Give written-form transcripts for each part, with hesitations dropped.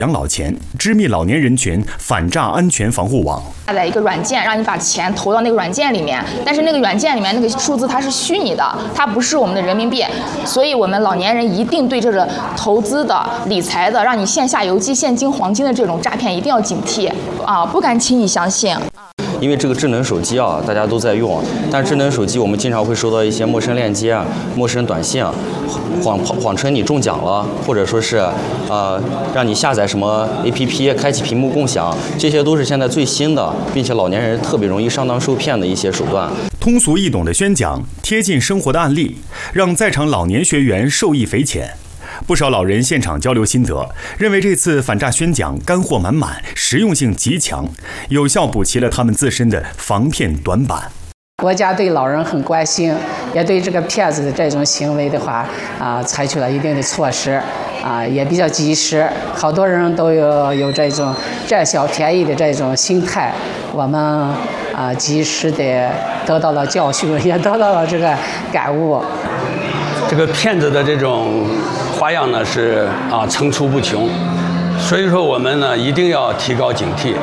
养老钱，织密老年人群反诈安全防护网。 下载一个软件，让你把钱投到那个软件里面，但是那个软件里面那个数字它是虚拟的，它不是我们的人民币，所以我们老年人一定对这个投资的、理财的，让你线下邮寄现金、黄金的这种诈骗一定要警惕啊，不敢轻易相信。 因为这个智能手机啊，大家都在用，但智能手机我们经常会收到一些陌生链接啊、陌生短信啊，谎称你中奖了，或者说是让你下载什么 APP， 开启屏幕共享，这些都是现在最新的，并且老年人特别容易上当受骗的一些手段。 通俗易懂的宣讲，贴近生活的案例，让在场老年学员受益匪浅。不少老人现场交流心得，认为这次反诈宣讲干货满满，实用性极强，有效补齐了他们自身的防骗短板。 国家对老人很关心，也对这个骗子的这种行为的话采取了一定的措施也比较及时。好多人都有这种占小便宜的这种心态，我们及时的得到了教训，也得到了这个感悟。 这个骗子的这种花样呢是层出不穷，所以说我们呢一定要提高警惕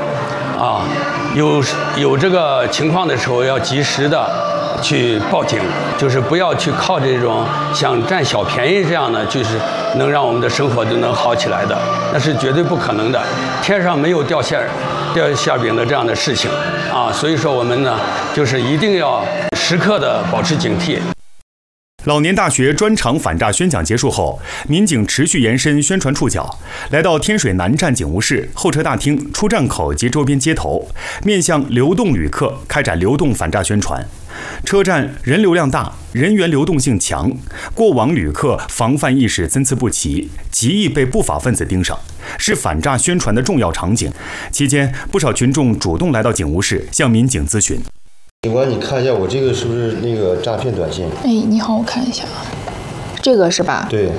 有这个情况的时候要及时的去报警，就是不要去靠这种想占小便宜这样的，就是能让我们的生活就能好起来的，那是绝对不可能的。天上没有掉馅饼的这样的事情所以说我们呢就是一定要时刻的保持警惕。 老年大学专场反诈宣讲结束后，民警持续延伸宣传触角，来到天水南站警务室、候车大厅、出站口及周边街头，面向流动旅客开展流动反诈宣传。车站人流量大，人员流动性强，过往旅客防范意识参差不齐，极易被不法分子盯上，是反诈宣传的重要场景。期间，不少群众主动来到警务室向民警咨询。 警官，你看一下我这个是不是那个诈骗短信？ 你好，我看一下，这个是吧？ 对。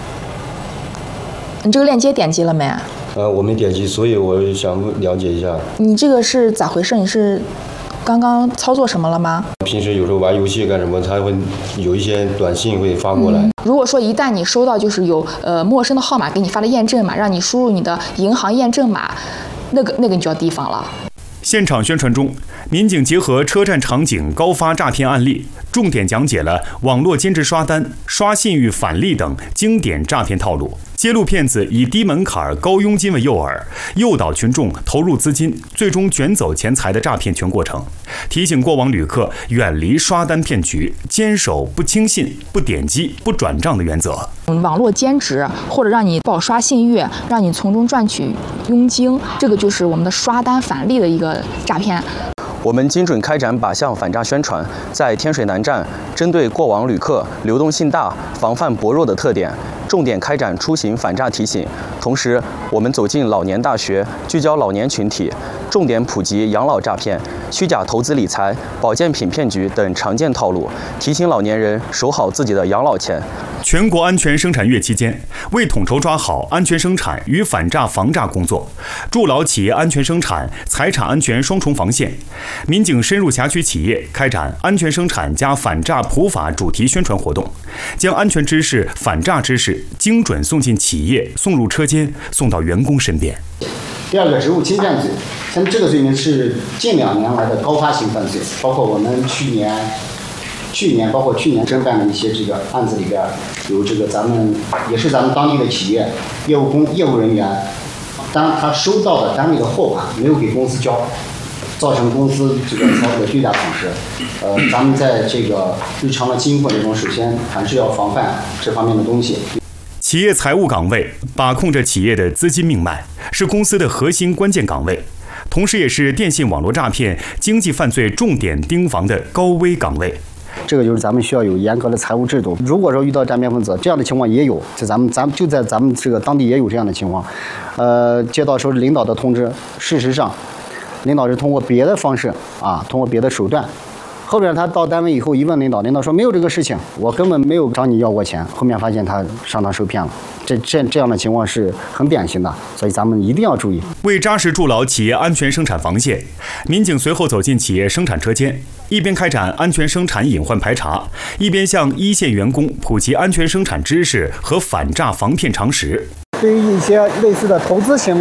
你这个链接点击了没？ 我没点击，所以我想了解一下。 你这个是咋回事？你是刚刚操作什么了吗？ 平时有时候玩游戏干什么，他会有一些短信会发过来。 如果说一旦你收到就是有陌生的号码给你发的验证码，让你输入你的银行验证码，那个你就要提防了。 现场宣传中，民警结合车站场景高发诈骗案例，重点讲解了网络兼职刷单、刷信誉返利等经典诈骗套路，揭露骗子以低门槛、高佣金为诱饵，诱导群众投入资金，最终卷走钱财的诈骗全过程。提醒过往旅客远离刷单骗局，坚守不轻信、不点击、不转账的原则。 网络兼职或者让你报刷信誉，让你从中赚取佣金，这个就是我们的刷单返利的一个诈骗。 我们精准开展靶向反诈宣传，在天水南站针对过往旅客流动性大、防范薄弱的特点，重点开展出行反诈提醒。同时，我们走进老年大学，聚焦老年群体，重点普及养老诈骗、虚假投资理财、保健品骗局等常见套路，提醒老年人守好自己的养老钱。 全国安全生产月期间，为统筹抓好安全生产与反诈防诈工作，筑牢企业安全生产、财产安全双重防线，民警深入辖区企业，开展安全生产加反诈普法主题宣传活动，将安全知识、反诈知识精准送进企业，送入车间，送到员工身边。 第二个，职务侵占罪，像这个罪呢是近2年来的高发性犯罪，包括我们去年侦办的一些这个案子里边，有这个咱们当地的企业业务人员，当他收到的单位的货款没有给公司交，造成公司这个财务的巨大损失。咱们在这个日常的经营过程中，首先还是要防范这方面的东西。 企业财务岗位把控着企业的资金命脉，是公司的核心关键岗位，同时也是电信网络诈骗、经济犯罪重点盯防的高危岗位。 这个就是咱们需要有严格的财务制度。如果说遇到诈骗分子，这样的情况也有，在咱们这个当地也有这样的情况。接到说领导的通知，事实上，领导是通过别的方式通过别的手段。后边他到单位以后一问领导说没有这个事情，我根本没有找你要过钱。后面发现他上当受骗了，这样的情况是很典型的，所以咱们一定要注意。 为扎实筑牢企业安全生产防线，民警随后走进企业生产车间，一边开展安全生产隐患排查，一边向一线员工普及安全生产知识和反诈防骗常识。 对于一些类似的投资行为